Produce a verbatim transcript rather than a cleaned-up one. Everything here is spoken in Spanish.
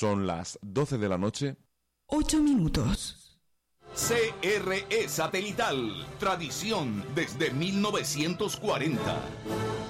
Son las doce de la noche. Ocho minutos. C R E Satelital. Tradición desde mil novecientos cuarenta.